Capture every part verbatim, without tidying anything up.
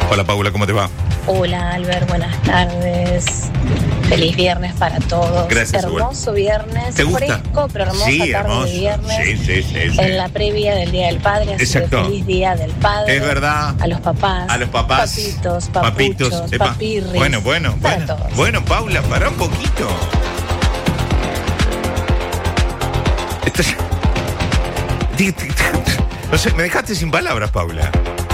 Hola Paula, ¿cómo te va? Hola Albert, buenas tardes. Feliz viernes para todos. Gracias. Hermoso viernes. ¿Te gusta? Fresco, pero hermosa Sí, tarde hermoso. de viernes. Sí, sí, sí, sí. En la previa del Día del Padre. Así Exacto. que feliz Día del Padre. Es verdad. A los papás. A los papás. Papitos, papuchos, Papitos. Epa. papirris. Bueno, bueno, para bueno. todos. Bueno, Paula, pará un poquito. Estás... No sé, me dejaste sin palabras, Paula.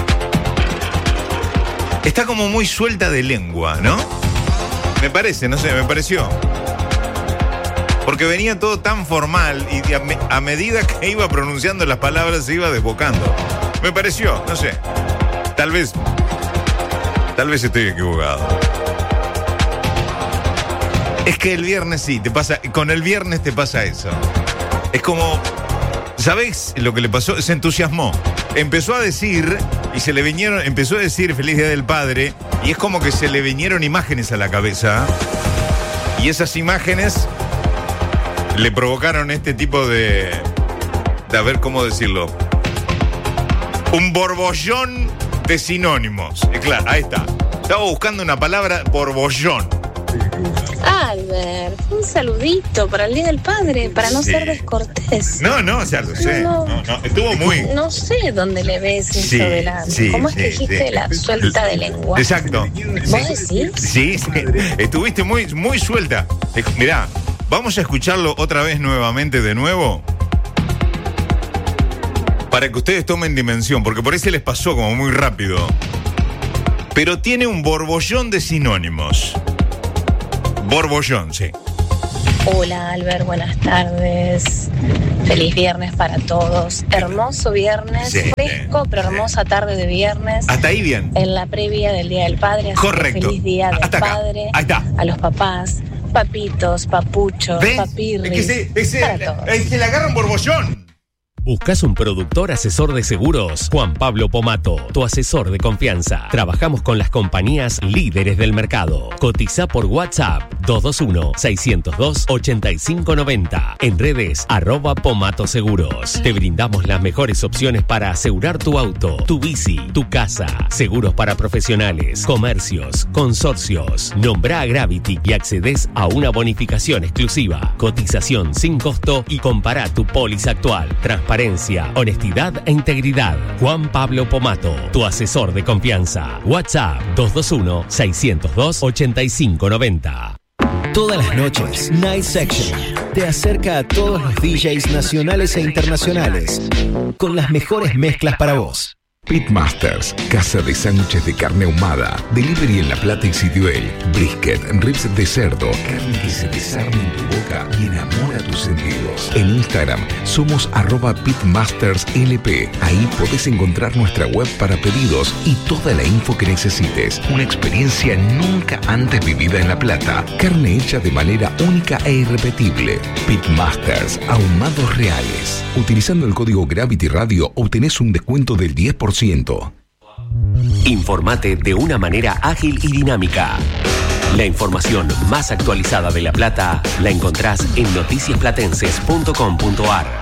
Está como muy suelta de lengua, ¿no? Me parece, no sé, me pareció. Porque venía todo tan formal y a, me, a medida que iba pronunciando las palabras se iba desbocando. Me pareció, no sé. Tal vez, tal vez estoy equivocado. Es que el viernes sí, te pasa, con el viernes te pasa eso. Es como, ¿sabés lo que le pasó? Se entusiasmó. Empezó a decir, y se le vinieron, empezó a decir Feliz Día del Padre, y es como que se le vinieron imágenes a la cabeza, y esas imágenes le provocaron este tipo de, de a ver cómo decirlo, un borbollón de sinónimos. Y claro, ahí está. Estaba buscando una palabra, borbollón. Albert, un saludito para el Día del Padre, para no Sí. ser descortés. No, no, ya lo sé. No, No, no. no, estuvo muy... No sé dónde le ves eso Sí, de la... sí, ¿Cómo es que sí, dijiste sí. la suelta de lengua? Exacto. ¿Vos decís? Sí, sí. Estuviste muy, muy suelta. Eh, Mirá, vamos a escucharlo otra vez nuevamente de nuevo. Para que ustedes tomen dimensión, porque por ahí se les pasó como muy rápido. Pero tiene un borbollón de sinónimos. Borbollón, sí. Hola Albert, buenas tardes. Feliz viernes para todos. Hermoso viernes, Sí, fresco, pero hermosa tarde de viernes. Hasta ahí bien. En la previa del Día del Padre. Así que Correcto. feliz Día del Hasta acá. Padre. Ahí está. A los papás, papitos, papuchos, ¿Ves? papirris. Es que se, es para el- todos. es que le agarra un borbollón. ¿Buscas un productor asesor de seguros? Juan Pablo Pomato, tu asesor de confianza. Trabajamos con las compañías líderes del mercado. Cotiza por WhatsApp dos dos uno, seis cero dos, ocho cinco nueve cero. En redes, arroba Pomato Seguros. Te brindamos las mejores opciones para asegurar tu auto, tu bici, tu casa. Seguros para profesionales, comercios, consorcios. Nombra a Gravity y accedes a una bonificación exclusiva. Cotización sin costo y compara tu póliza actual. Transparencia, honestidad e integridad. Juan Pablo Pomato, tu asesor de confianza. WhatsApp dos dos uno, seis cero dos, ocho cinco nueve cero. Todas las noches, Night Section te acerca a todos los D Js nacionales e internacionales con las mejores mezclas para vos. Pitmasters, casa de sándwiches de carne ahumada, delivery en La Plata y Siduel, brisket, ribs de cerdo, carne que se desarma en tu boca y enamora tus sentidos. En Instagram somos arroba pitmasterslp. Ahí podés encontrar nuestra web para pedidos y toda la info que necesites. Una experiencia nunca antes vivida en La Plata. Carne hecha de manera única e irrepetible. Pitmasters, ahumados reales. Utilizando el código Gravity Radio obtenés un descuento del diez por ciento. Informate de una manera ágil y dinámica. La información más actualizada de La Plata la encontrás en noticias platenses punto com punto ar.